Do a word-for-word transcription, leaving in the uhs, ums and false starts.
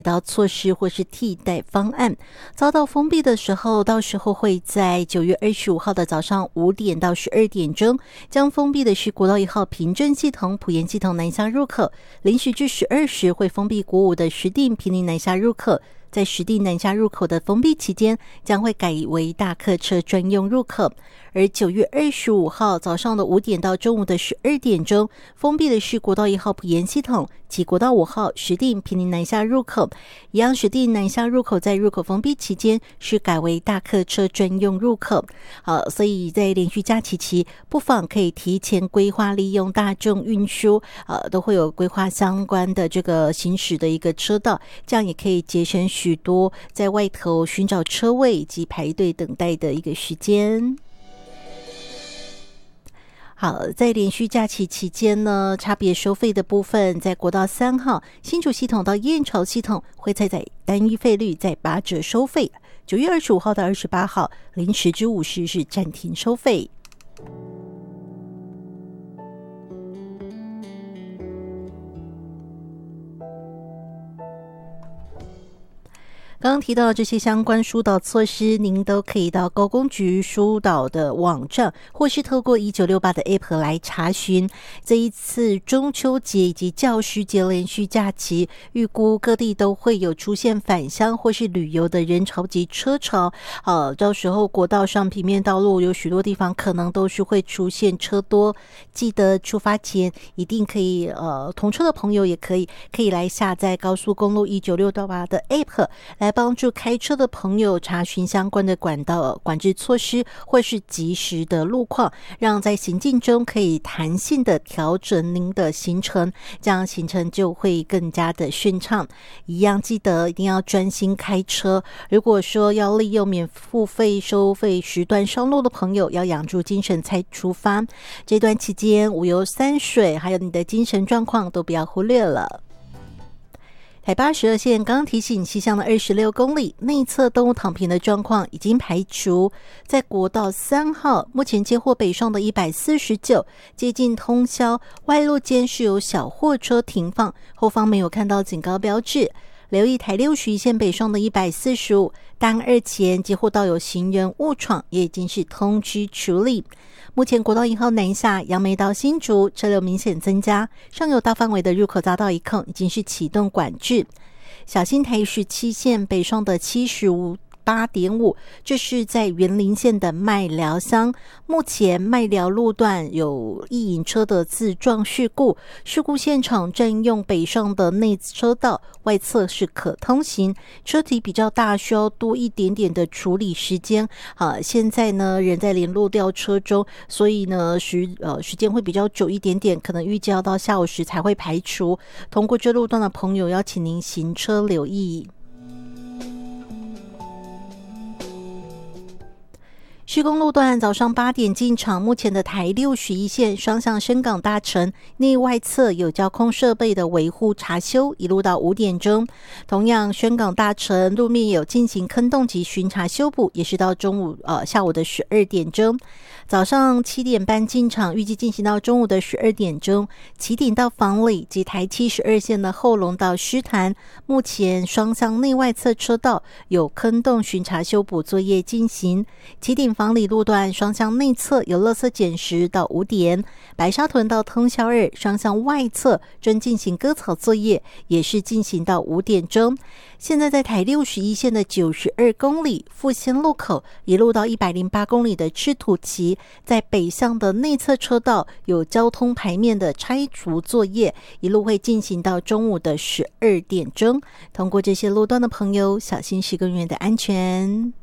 到措施或是替代方案。遭到封闭的时候，到时候会在九月二十五号的早上五点到十二点钟，将封闭的是国道一号平镇系统、埔盐系统南下入口，零时至十二时会封闭国五的石碇、坪林南下入口。在石碇南下入口的封闭期间，将会改为大客车专用入口。而九月二十五号早上的五点到中午的十二点钟，封闭的是国道一号埔盐系统及国道五号石碇、坪林南下入口。一样，石碇南下入口在入口封闭期间是改为大客车专用入口。好，所以在连续假期期，不妨可以提前规划利用大众运输，呃，都会有规划相关的这个行驶的一个车道，这样也可以节省许多在外头寻找车位以及排队等待的一个时间。好，在连续假期期间呢，差别收费的部分，在国道三号新竹系统到燕巢系统会采在单一费率在八折收费，九月二十五号到二十八号零时至五时是暂停收费。刚刚提到这些相关疏导措施，您都可以到高工局疏导的网站，或是透过一九六八的 A P P 来查询。这一次中秋节以及教师节连续假期，预估各地都会有出现返乡或是旅游的人潮及车潮。呃，到时候国道上平面道路有许多地方可能都是会出现车多，记得出发前一定可以，呃，同车的朋友也可以可以来下载高速公路一九六八的 A P P 来帮助开车的朋友查询相关的管道管制措施或是及时的路况，让在行进中可以弹性的调整您的行程，这样行程就会更加的顺畅。一样记得一定要专心开车，如果说要利用免付费收费时段上路的朋友，要养住精神才出发。这段期间五油三水还有你的精神状况都不要忽略了。台八十二线刚刚提醒，西向的二十六公里内侧动物躺平的状况已经排除。在国道三号，目前接获北上的一百四十九，接近通霄外路间是有小货车停放，后方没有看到警告标志。留意台六十一线北上的一百四十五，大安二前接获到有行人误闯，也已经是通知处理。目前国道一号南下杨梅到新竹车流明显增加，上游大范围的入口匝道一控已经是启动管制。小心台十七线北上的七十五八点五，这是在园林线的麦寮乡，目前麦寮路段有一引车的自撞事故，事故现场占用北上的内车道，外侧是可通行，车体比较大，需要多一点点的处理时间。好，现在呢人在联络吊车中，所以呢时呃时间会比较久一点点，可能预计要到下午时才会排除。通过这路段的朋友，要请您行车留意。施工路段早上八点进场，目前的台六十一线双向深港大城内外侧有交通设备的维护查修，一路到五点钟。同样，深港大城路面有进行坑洞及巡查修补，也是到中午呃下午的十二点钟。早上七点半进场，预计进行到中午的十二点钟。起顶到房里及台七十二线的后龙到狮潭，目前双向内外侧车道有坑洞巡查修补作业进行。起顶房里路段双向内侧有垃圾捡拾到五点，白沙屯到通霄二双向外侧正进行割草作业，也是进行到五点钟。现在在台六十一线的九十二公里复兴路口一路到一百零八公里的赤土崎，在北向的内侧车道有交通牌面的拆除作业，一路会进行到中午的十二点钟。通过这些路段的朋友，小心施工人员的安全。